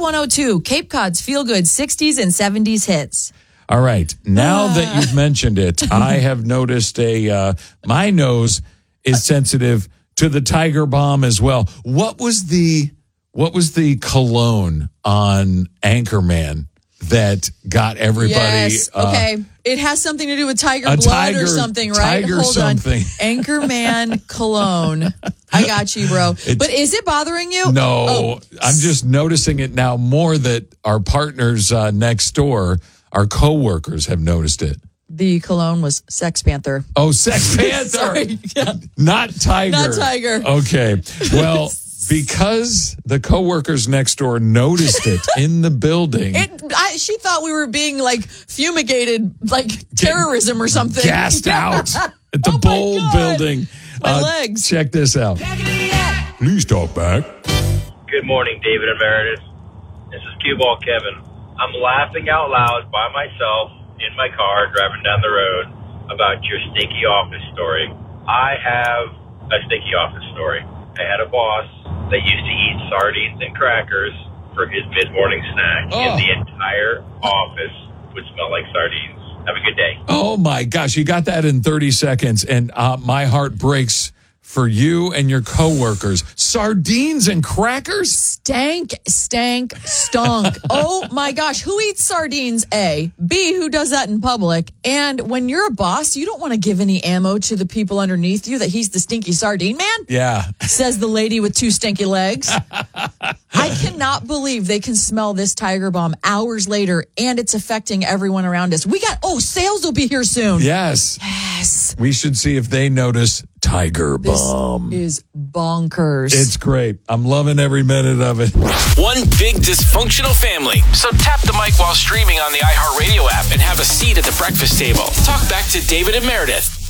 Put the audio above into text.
Q102, Cape Cod's feel-good 60s and 70s hits. All right. Now that you've mentioned it, I have noticed my nose is sensitive to the Tiger Balm as well. What was the cologne on Anchorman that got everybody? Yes. Okay. It has something to do with tiger blood or something, right? Tiger Hold something. on. Anchorman cologne. I got you, bro. But is it bothering you? No. Oh. I'm just noticing it now more that our partners next door, our coworkers, have noticed it. The cologne was Sex Panther. Oh, Sex Panther. Sorry. Yeah. Not Tiger. Not Tiger. Okay. Well, because the coworkers next door noticed it in the building. She thought we were being like fumigated, like terrorism or something. Gassed out at the Bold building. My legs. Check this out. Please talk back. Good morning, David and Meredith. This is Cue Ball Kevin. I'm laughing out loud by myself in my car driving down the road about your stinky office story. I have a stinky office story. I had a boss that used to eat sardines and crackers for his mid-morning snack, and the entire office would smell like sardines. Have a good day. Oh, my gosh. You got that in 30 seconds, and my heart breaks for you and your coworkers. Sardines and crackers? Stank, stunk. Oh, my gosh. Who eats sardines, A? B, who does that in public? And when you're a boss, you don't want to give any ammo to the people underneath you that he's the stinky sardine man? Yeah. Says the lady with two stinky legs. I cannot believe they can smell this Tiger Balm hours later, and it's affecting everyone around us. Sales will be here soon. Yes. Yes. We should see if they notice Tiger Balm. This is bonkers. It's great. I'm loving every minute of it. One big dysfunctional family. So tap the mic while streaming on the iHeartRadio app and have a seat at the breakfast table. Talk back to David and Meredith.